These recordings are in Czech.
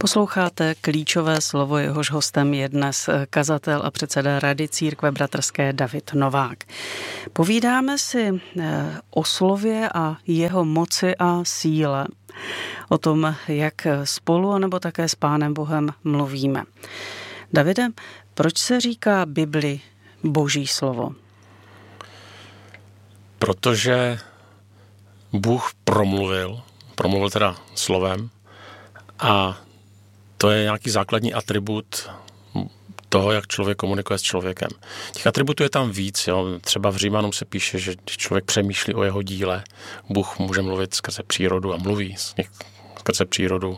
Posloucháte Klíčové slovo, jehož hostem je dnes kazatel a předseda Rady Církve bratrské David Novák. Povídáme si o slově a jeho moci a síle. O tom, jak spolu, anebo také s Pánem Bohem mluvíme. Davide, proč se říká Bibli Boží slovo? Protože Bůh promluvil teda slovem, a to je nějaký základní atribut toho, jak člověk komunikuje s člověkem. Těch atributů je tam víc. Jo. Třeba v Římanům se píše, že když člověk přemýšlí o jeho díle, Bůh může mluvit skrze přírodu a mluví skrze přírodu,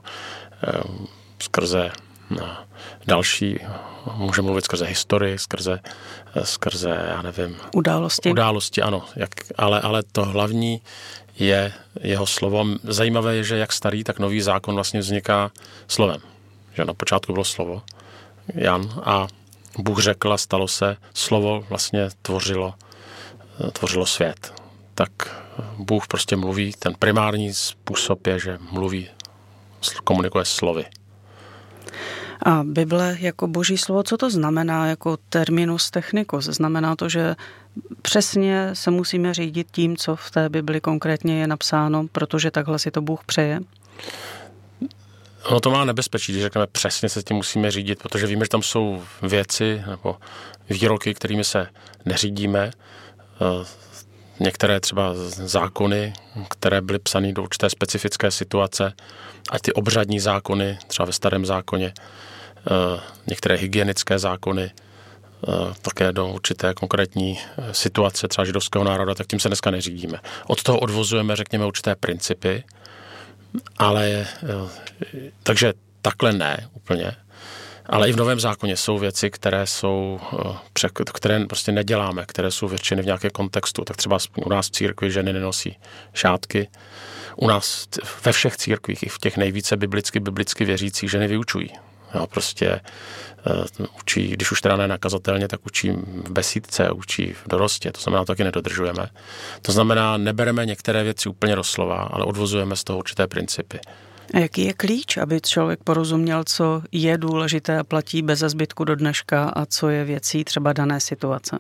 skrze další, může mluvit skrze historii, skrze já nevím. Události, ano. Ale to hlavní je jeho slovo. Zajímavé je, že jak starý, tak nový zákon vlastně vzniká slovem. Že na počátku bylo slovo, Jan, a Bůh řekl a stalo se, slovo vlastně tvořilo svět. Tak Bůh prostě mluví, ten primární způsob je, že mluví, komunikuje slovy. A Bible jako Boží slovo, co to znamená jako terminus technicus? Znamená to, že přesně se musíme řídit tím, co v té Bibli konkrétně je napsáno, protože takhle si to Bůh přeje? Ono to má nebezpečí, když řekneme přesně se tím musíme řídit, protože víme, že tam jsou věci nebo výroky, kterými se neřídíme. Některé třeba zákony, které byly psané do určité specifické situace, a ty obřadní zákony, třeba ve Starém zákoně, některé hygienické zákony, také do určité konkrétní situace třeba židovského národa, tak tím se dneska neřídíme. Od toho odvozujeme, řekněme, určité principy, ale takže takhle ne úplně. Ale i v Novém zákoně jsou věci, které prostě neděláme, které jsou většiny v nějakém kontextu. Tak třeba u nás v církvi ženy nenosí šátky. U nás ve všech církvích, i v těch nejvíce biblicky věřících, ženy vyučují. Jo, prostě učí, když už teda ne nakazatelně, tak učí v besídce, učí v dorostě, to znamená, to taky nedodržujeme. To znamená, nebereme některé věci úplně doslova, ale odvozujeme z toho určité principy. A jaký je klíč, aby člověk porozuměl, co je důležité a platí bez zbytku do dneška a co je věcí třeba dané situace?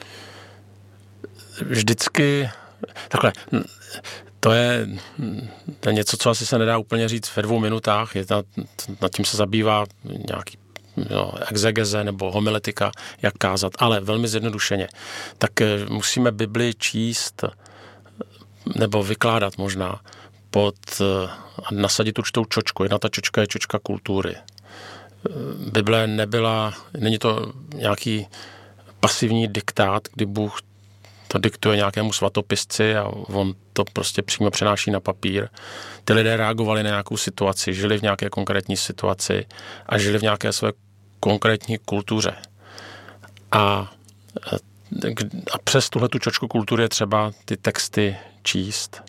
Vždycky takhle. To je něco, co asi se nedá úplně říct ve 2 minutách. Nad tím se zabývá nějaký exegeze nebo homiletika, jak kázat, ale velmi zjednodušeně. Tak musíme Bibli číst nebo vykládat možná a nasadit určitou čočku. Jedna ta čočka je čočka kultury. Bible není to nějaký pasivní diktát, kdy Bůh to diktuje nějakému svatopisci a on to prostě přímo přenáší na papír. Ty lidé reagovali na nějakou situaci, žili v nějaké konkrétní situaci a žili v nějaké své konkrétní kultuře. A přes tuhletu čočku kultury je třeba ty texty číst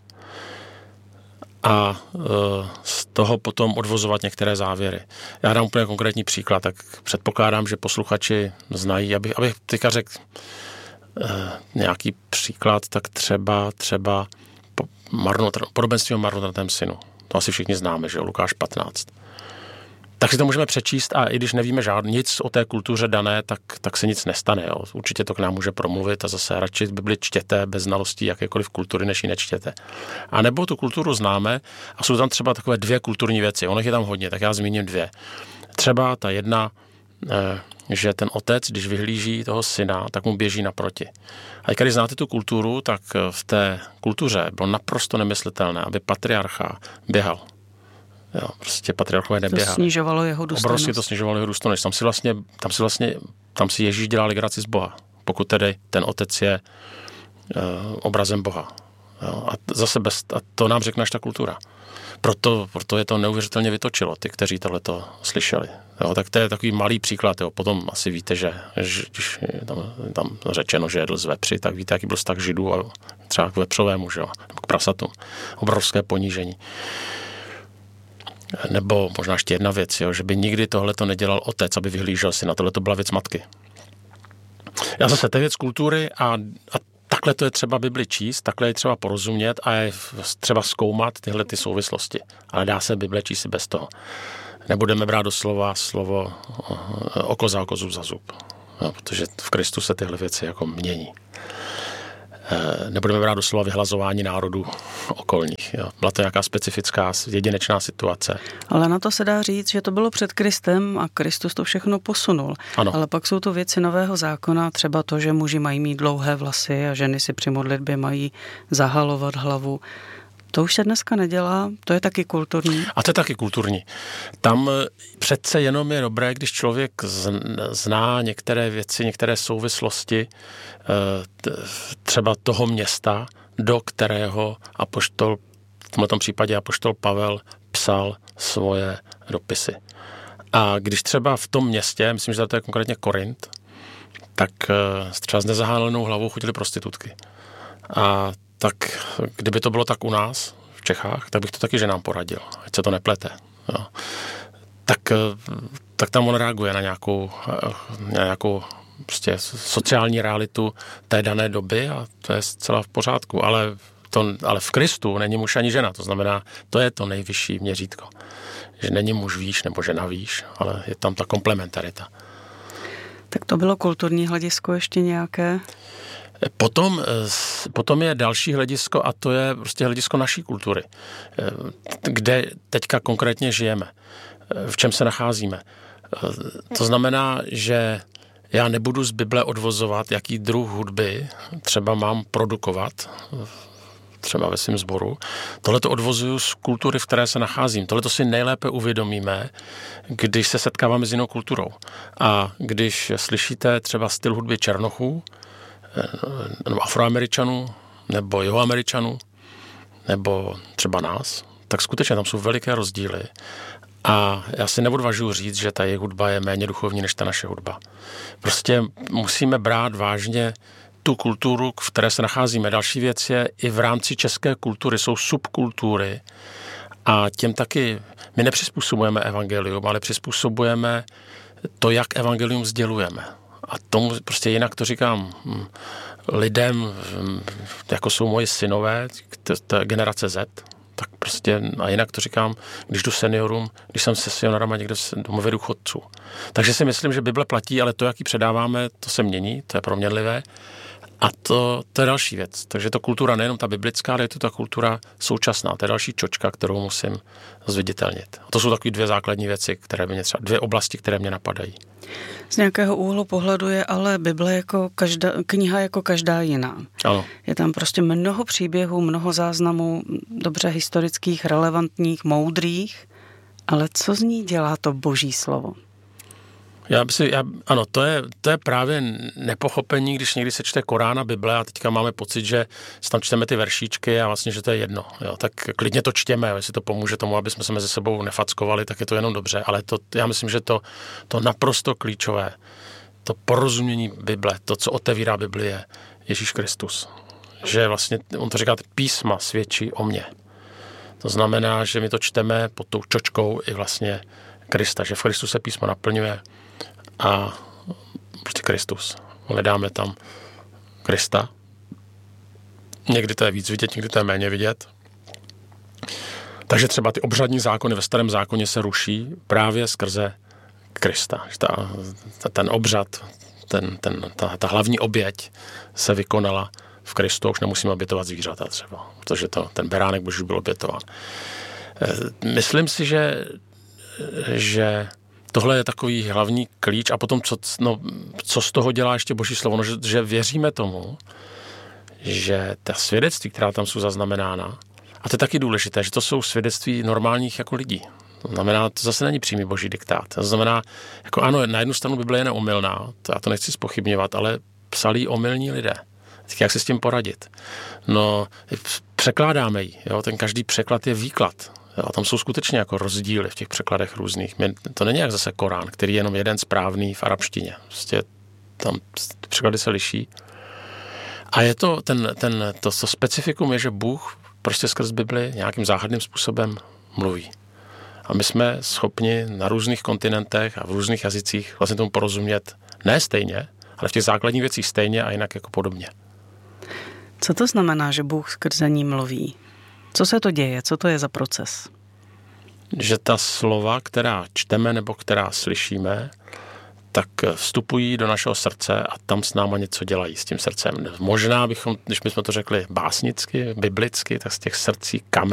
a z toho potom odvozovat některé závěry. Já dám úplně konkrétní příklad, tak předpokládám, že posluchači znají, abych teďka řekl nějaký příklad, tak třeba podobenství o marnotratném synu. To asi všichni známe, že jo, Lukáš 15. Tak si to můžeme přečíst a i když nevíme nic o té kultuře dané, tak se nic nestane. Jo. Určitě to k nám může promluvit a zase radši Bibli čtěte bez znalostí jakékoliv kultury, než ji nečtěte. A nebo tu kulturu známe a jsou tam třeba takové 2 kulturní věci. Ono je tam hodně, tak já zmíním 2. Třeba ta jedna, že ten otec, když vyhlíží toho syna, tak mu běží naproti. A když znáte tu kulturu, tak v té kultuře bylo naprosto nemyslitelné, aby patriarcha běhal. Jo, prostě patriarchové neběhali. To snižovalo jeho důstojnost. Obrovsky to snižovalo jeho důstojnost. Tam si Ježíš dělá legraci z Boha, pokud tedy ten otec je obrazem Boha. Jo, a zase to nám řekne až ta kultura. Proto je to neuvěřitelně vytočilo, ty, kteří tohleto slyšeli. Jo, tak to je takový malý příklad. Jo. Potom asi víte, že když tam řečeno, že jedl z vepři, tak víte, jaký byl vztah Židů a třeba k vepřovému, že jo, k prasatům. Obrovské ponížení. Nebo možná ještě jedna věc, jo, že by nikdy tohleto nedělal otec, aby vyhlížel si na tohleto byla věc matky. Já zase, to je věc kultury a takhle to je třeba Bibli číst, takhle je třeba porozumět a je třeba zkoumat tyhle ty souvislosti. Ale dá se Bible číst i bez toho. Nebudeme brát doslova slovo oko za oko, zub za zub. Jo, protože v Kristu se tyhle věci jako mění. Nebudeme brát doslova vyhlazování národů okolních. Jo. Byla to nějaká specifická, jedinečná situace. Ale na to se dá říct, že to bylo před Kristem a Kristus to všechno posunul. Ano. Ale pak jsou to věci nového zákona, třeba to, že muži mají mít dlouhé vlasy a ženy si při modlitbě mají zahalovat hlavu. To už se dneska nedělá, to je taky kulturní. A to je taky kulturní. Tam přece jenom je dobré, když člověk zná některé věci, některé souvislosti třeba toho města, do kterého apoštol, v tomto případě apoštol Pavel psal svoje dopisy. A když třeba v tom městě, myslím, že to je konkrétně Korint, tak třeba s nezahálenou hlavou chodily prostitutky. A tak kdyby to bylo tak u nás, v Čechách, tak bych to taky ženám poradil, ať se to neplete. Jo. Tak tam on reaguje na nějakou prostě sociální realitu té dané doby a to je zcela v pořádku. Ale v Kristu není muž ani žena, to znamená, to je to nejvyšší měřítko. Že není muž výš nebo žena výš, ale je tam ta komplementarita. Tak to bylo kulturní hledisko ještě nějaké? Potom je další hledisko a to je prostě hledisko naší kultury, kde teďka konkrétně žijeme, v čem se nacházíme. To znamená, že já nebudu z Bible odvozovat, jaký druh hudby třeba mám produkovat, třeba ve svém sboru. Tohle to odvozuju z kultury, v které se nacházím. Tohle to si nejlépe uvědomíme, když se setkáváme s jinou kulturou. A když slyšíte třeba styl hudby Černochů, nebo Afroameričanů, nebo Jihoameričanů, nebo třeba nás, tak skutečně tam jsou veliké rozdíly. A já si neodvažuji říct, že ta jejich hudba je méně duchovní než ta naše hudba. Prostě musíme brát vážně tu kulturu, v které se nacházíme. Další věc je, i v rámci české kultury jsou subkultury a těm taky my nepřizpůsobujeme evangelium, ale přizpůsobujeme to, jak evangelium sdělujeme. A tomu prostě jinak to říkám lidem, jako jsou moji synové, to je generace Z, tak prostě a jinak to říkám, když jdu seniorům, když jsem se seniorama někde v domově důchodců. Takže si myslím, že Bible platí, ale to, jak ji předáváme, to se mění, to je proměnlivé. A to je další věc. Takže to kultura nejenom ta biblická, ale je to ta kultura současná. To je další čočka, kterou musím zviditelnit. A to jsou takové dvě základní věci, dvě oblasti, které mě napadají. Z nějakého úhlu pohledu je ale Bible jako kniha jako každá jiná. Ano. Je tam prostě mnoho příběhů, mnoho záznamů, dobře historických, relevantních, moudrých, ale co z ní dělá to Boží slovo? Ano, to je právě nepochopení, když někdy se čte Korán a Bible a teďka máme pocit, že si tam čteme ty veršíčky a vlastně, že to je jedno. Jo, tak klidně to čtěme, jestli to pomůže tomu, aby jsme se mezi sebou nefackovali, tak je to jenom dobře, ale já myslím, že to naprosto klíčové, to porozumění Bible, to, co otevírá Bibli, je Ježíš Kristus. Že vlastně, on to říká, písma svědčí o mně. To znamená, že my to čteme pod tou čočkou i vlastně Krista, že v Kristu se písmo naplňuje a prostě Kristus. Hledáme tam Krista. Někdy to je víc vidět, někdy to je méně vidět. Takže třeba ty obřadní zákony ve Starém zákoně se ruší právě skrze Krista. Ten obřad, ta hlavní oběť se vykonala v Kristu, už nemusíme obětovat zvířata třeba, protože ten beránek Boží byl obětován. Myslím si, že tohle je takový hlavní klíč a potom, co z toho dělá ještě Boží slovo, že věříme tomu, že ta svědectví, která tam jsou zaznamenána, a to je taky důležité, že to jsou svědectví normálních jako lidí. To znamená, to zase není přímý Boží diktát. To znamená, jako ano, na jednu stranu Bible je neomylná, já to nechci zpochybňovat, ale psali omylní lidé. Tak jak se s tím poradit? No, překládáme ji, jo? Ten každý překlad je výklad. A tam jsou skutečně jako rozdíly v těch překladech různých. To není jak zase Korán, který je jenom jeden správný v arabštině. Prostě tam překlady se liší. A je to to specifikum je, že Bůh prostě skrz Bibli nějakým záhadným způsobem mluví. A my jsme schopni na různých kontinentech a v různých jazycích vlastně tomu porozumět ne stejně, ale v těch základních věcích stejně a jinak jako podobně. Co to znamená, že Bůh skrze ní mluví? Co se to děje? Co to je za proces? že ta slova, která čteme nebo která slyšíme, tak vstupují do našeho srdce a tam s náma něco dělají s tím srdcem. Možná bychom, když bychom to řekli básnicky, biblicky, tak z těch srdcí kamen